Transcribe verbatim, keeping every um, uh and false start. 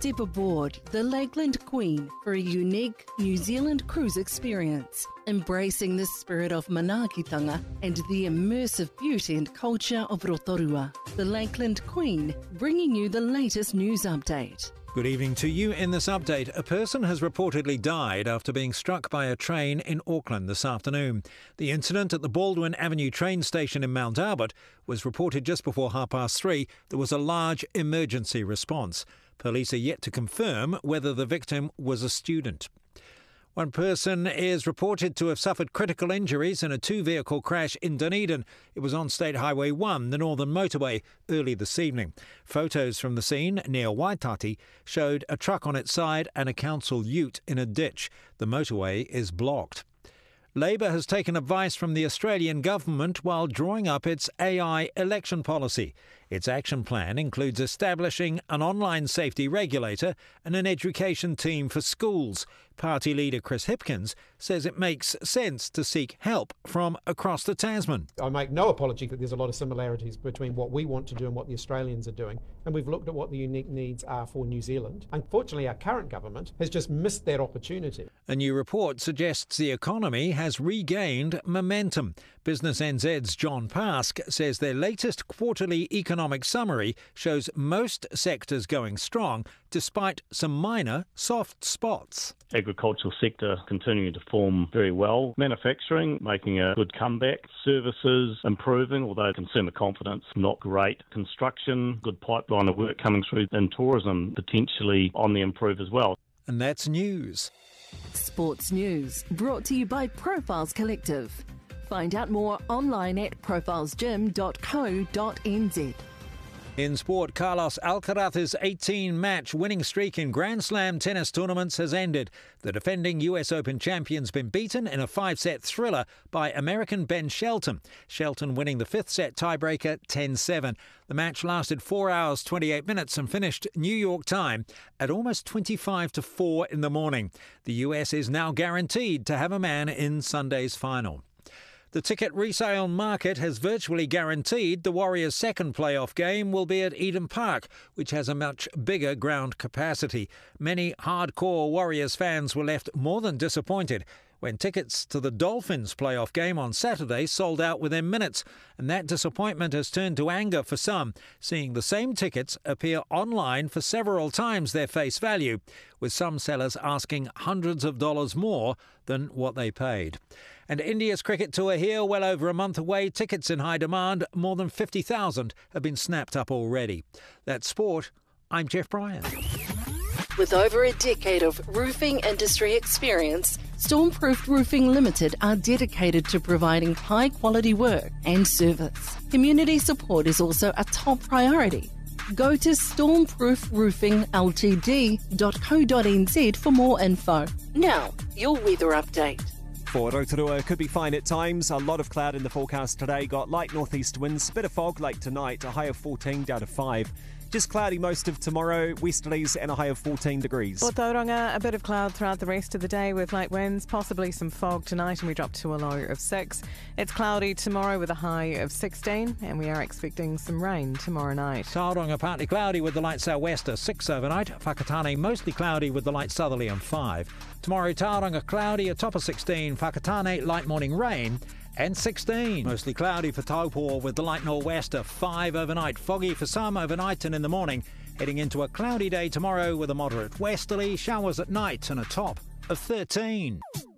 Step aboard the Lakeland Queen for a unique New Zealand cruise experience, embracing the spirit of manaakitanga and the immersive beauty and culture of Rotorua. The Lakeland Queen, bringing you the latest news update. Good evening to you. In this update, a person has reportedly died after being struck by a train in Auckland this afternoon. The incident at the Baldwin Avenue train station in Mount Albert was reported just before half past three. There was a large emergency response. Police are yet to confirm whether the victim was a student. One person is reported to have suffered critical injuries in a two-vehicle crash in Dunedin. It was on State Highway one, the northern motorway, early this evening. Photos from the scene near Waitati showed a truck on its side and a council ute in a ditch. The motorway is blocked. Labour has taken advice from the Australian government while drawing up its A I election policy. Its action plan includes establishing an online safety regulator and an education team for schools. Party leader Chris Hipkins says it makes sense to seek help from across the Tasman. I make no apology that there's a lot of similarities between what we want to do and what the Australians are doing, and we've looked at what the unique needs are for New Zealand. Unfortunately, our current government has just missed that opportunity. A new report suggests the economy has regained momentum. Business N Z's John Pask says their latest quarterly economic summary shows most sectors going strong, despite some minor soft spots. Agricultural sector continuing to perform very well. Manufacturing making a good comeback. Services improving, although consumer confidence not great. Construction, good pipeline of work coming through, and tourism potentially on the improve as well. And that's news. Sports news brought to you by Profiles Collective. Find out more online at profiles gym dot co dot n z. In sport, Carlos Alcaraz's eighteen-match winning streak in Grand Slam tennis tournaments has ended. The defending U S Open champion's been beaten in a five-set thriller by American Ben Shelton. Shelton winning the fifth-set tiebreaker ten seven. The match lasted four hours, twenty-eight minutes and finished New York time at almost twenty-five to four in the morning. The U S is now guaranteed to have a man in Sunday's final. The ticket resale market has virtually guaranteed the Warriors' second playoff game will be at Eden Park, which has a much bigger ground capacity. Many hardcore Warriors fans were left more than disappointed when tickets to the Dolphins' playoff game on Saturday sold out within minutes, and that disappointment has turned to anger for some, seeing the same tickets appear online for several times their face value, with some sellers asking hundreds of dollars more than what they paid. And India's cricket tour here, well over a month away, tickets in high demand, more than fifty thousand have been snapped up already. That's sport. I'm Jeff Bryan. With over a decade of roofing industry experience, Stormproof Roofing Limited are dedicated to providing high-quality work and service. Community support is also a top priority. Go to stormproof roofing l t d dot co dot n z for more info. Now, your weather update. For Rotorua, could be fine at times. A lot of cloud in the forecast today. Got light northeast winds, bit of fog late tonight, a high of fourteen down to five. Just cloudy most of tomorrow, westerlies and a high of fourteen degrees. For Tauranga, a bit of cloud throughout the rest of the day with light winds, possibly some fog tonight, and we drop to a low of six. It's cloudy tomorrow with a high of sixteen, and we are expecting some rain tomorrow night. Tauranga partly cloudy with the light sou'wester, six overnight. Whakatane mostly cloudy with the light southerly on five. Tomorrow Tauranga cloudy, a top of sixteen. Whakatane light morning rain and sixteen. Mostly cloudy for Taupo with the light nor'wester, five overnight. Foggy for some overnight and in the morning. Heading into a cloudy day tomorrow with a moderate westerly, showers at night and a top of thirteen.